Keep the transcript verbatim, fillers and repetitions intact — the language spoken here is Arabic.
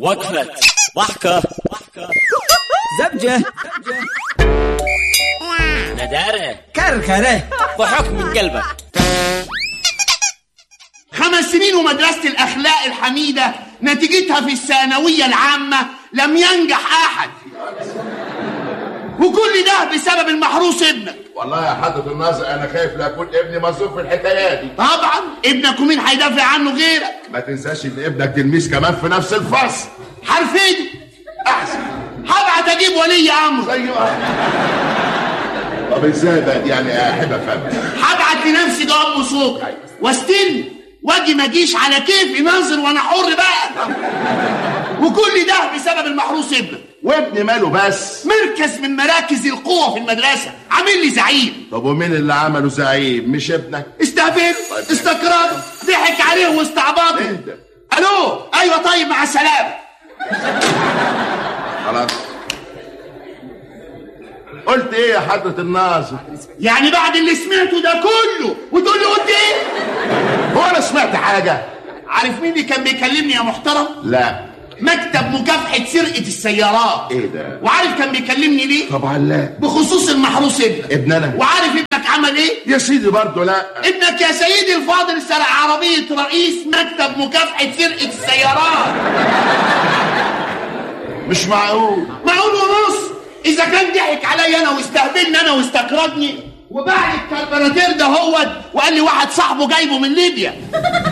وقفة ضحكة زبجة ندارة كركرة ضحك من قلبك. خمس سنين ومدرسة الأخلاق الحميدة نتيجتها في الثانوية العامة لم ينجح أحد، وكل ده بسبب المحروس ابنك. والله يا حضرة الناظر أنا خايف لا يكون ابني مصروف في الحكاية دي. طبعا ابنك ومين هيدافع عنه غيرك؟ ما تنساش إن ابنك تلميذ كمان في نفس الفصل. حرفين أحسن هبعت أجيب ولي أمر. أيوه. طب إزاي بقى يعني أحب أفهم؟ هبعت لنفسي جواب وصوت واستلم واجي ما اجيش على كيفي ناظر وانا حر بقى، وكل ده بسبب المحروس ابنك. وابني ماله بس؟ مركز من مراكز القوة في المدرسة عامل لي زعيم. طب ومين اللي عمله زعيم؟ مش ابنك؟ استهبل استكرار ضحك عليه واستعباطه. الو ايوه طيب مع السلامة. خلاص قلت ايه يا حضرة الناظر؟ يعني بعد اللي سمعته ده كله وتقول لي قلت ايه؟ هو انا سمعت حاجة؟ عارف مين اللي كان بيكلمني يا محترم؟ لا. مكتب مكافحة سرقة السيارات. ايه ده؟ وعارف كان بيكلمني ليه؟ طبعا لا. بخصوص المحروس ابنك. ابننا؟ وعارف ابنك عمل ايه؟ يا سيدي برضه لا. ابنك يا سيدي الفاضل سرق عربية رئيس مكتب مكافحة سرقة السيارات. مش معقول. معقول ونص. إذا كان ضحك عليا أنا واستهبلني أنا واستكردني وباع الكربراتير ده هو وقال لي واحد صاحبه جايبه من ليبيا.